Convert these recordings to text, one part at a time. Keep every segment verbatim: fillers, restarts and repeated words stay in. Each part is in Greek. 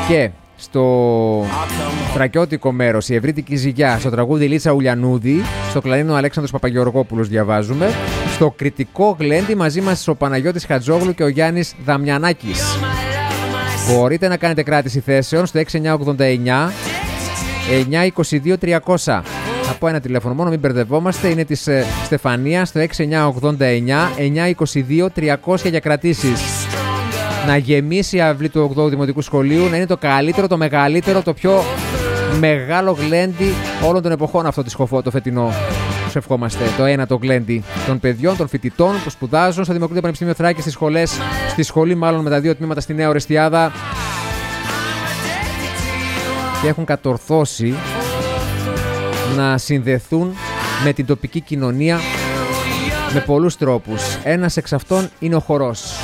Και στο θρακιώτικο μέρος η ευρύτικη ζυγιά, στο τραγούδι Λίτσα Ουλιανούδη, στο κλαρίνο Αλέξανδρος Παπαγεωργόπουλος διαβάζουμε, στο κριτικό γλέντι μαζί μας ο Παναγιώτης Χατζόγλου και ο Γιάννης Δαμιανάκης. Μπορείτε να κάνετε κράτηση θέσεων στο έξι εννιά ογδόντα εννιά εννιά είκοσι δύο τριακόσια. Από ένα τηλέφωνο μόνο, μην μπερδευόμαστε, είναι της ε, Στεφανίας στο έξι εννιά ογδόντα εννιά εννιά είκοσι δύο τριακόσια για κρατήσεις. Να γεμίσει η αυλή του ογδόου Δημοτικού Σχολείου, να είναι το καλύτερο, το μεγαλύτερο, το πιο μεγάλο γλέντι όλων των εποχών αυτό τη Σχοφό, το φετινό. Τους ευχόμαστε. Το ένα το γλέντι των παιδιών, των φοιτητών που σπουδάζουν στο Δημοκρατικό Πανεπιστήμιο Θράκη, στις σχολές, στη σχολή μάλλον με τα δύο τμήματα στη Νέα Ορεστιάδα. Και έχουν κατορθώσει να συνδεθούν με την τοπική κοινωνία με πολλούς τρόπους. Ένας εξ αυτών είναι ο χορός.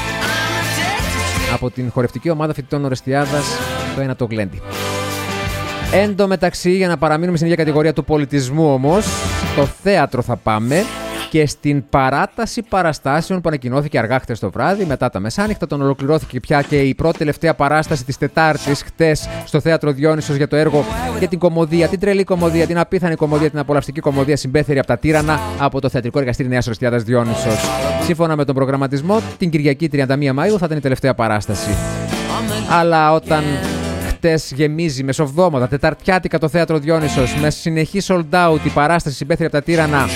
Από την χορευτική ομάδα φοιτητών Ορεστιάδας, το ένα το γλέντι. Εν τω μεταξύ, για να παραμείνουμε στην ίδια κατηγορία του πολιτισμού όμως, στο θέατρο θα πάμε και στην παράταση παραστάσεων που ανακοινώθηκε αργά χτες το βράδυ, μετά τα μεσάνυχτα. Τον ολοκληρώθηκε πια και η πρώτη τελευταία παράσταση της Τετάρτης χτες στο θέατρο Διόνυσος για το έργο, για την κωμωδία, την τρελή κωμωδία, την απίθανη κωμωδία, την απολαυστική κωμωδία Συμπέθερη από τα Τύρανα από το Θεατρικό Εργαστήρι Νέας Ορεστιάδας Διόνυσος. Σύμφωνα με τον προγραμματισμό, την Κυριακή τριάντα μία Μαΐου θα ήταν η τελευταία παράσταση. Αλλά όταν χτες γεμίζει μεσοβδόμαδα, τεταρτιάτικα το θέατρο Διόνυσος με συνεχή sold out η παράσταση Συμπέθερη από τα Τύρανα,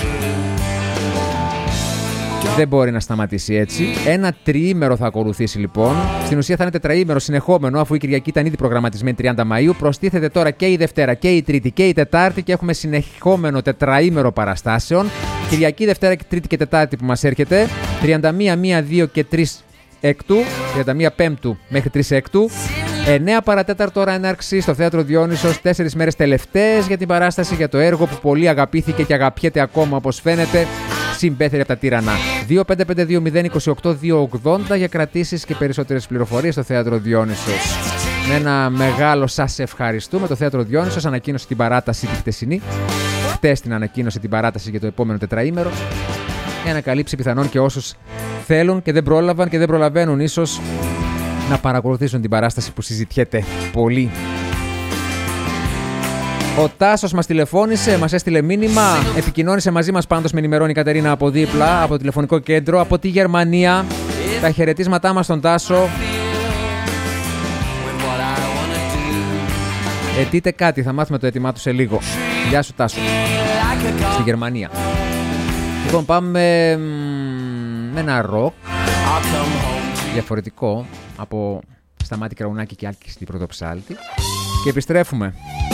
δεν μπορεί να σταματήσει έτσι. Ένα τριήμερο θα ακολουθήσει λοιπόν. Στην ουσία θα είναι τετραήμερο συνεχόμενο, αφού η Κυριακή ήταν ήδη προγραμματισμένη τριάντα Μαΐου. Προστίθεται τώρα και η Δευτέρα και η Τρίτη και η Τετάρτη και έχουμε συνεχόμενο τετραήμερο παραστάσεων. Κυριακή, Δευτέρα, Τρίτη και Τετάρτη που μας έρχεται. τριάντα μία, μία, δύο και τρεις Έκτου. τριάντα μία Πέμπτου μέχρι τρεις Έκτου. εννέα παρατέταρτο ώρα έναρξη στο θέατρο Διόνυσος. τέσσερις μέρες τελευταίες για την παράσταση, για το έργο που πολύ αγαπήθηκε και αγαπιέται ακόμα όπως φαίνεται. Συμπέθερη από τα Τύρανα. δύο πέντε πέντε δύο μηδέν είκοσι οκτώ δύο ογδόντα για κρατήσεις και περισσότερες πληροφορίες στο θέατρο Διόνυσος. Με ένα μεγάλο σας ευχαριστούμε. Το θέατρο Διόνυσος ανακοίνωσε την παράταση τη χτεσινή. Χτες την ανακοίνωσε την παράταση για το επόμενο τετραήμερο. Για να καλύψει πιθανόν και όσους θέλουν και δεν πρόλαβαν και δεν προλαβαίνουν ίσως να παρακολουθήσουν την παράσταση που συζητιέται πολύ. Ο Τάσος μας τηλεφώνησε, μας έστειλε μήνυμα, επικοινώνησε μαζί μας, πάντως με ενημερώνει η Κατερίνα από δίπλα, από το τηλεφωνικό κέντρο, από τη Γερμανία. Τα χαιρετίσματά μας στον Τάσο. Ετείτε κάτι, θα μάθουμε το έτοιμά του σε λίγο. Γεια σου Τάσο. Στη Γερμανία. Λοιπόν, πάμε με ένα ροκ διαφορετικό από Σταμάτη Κραουνάκη και Άλκη στην Πρωτοψάλτη και επιστρέφουμε.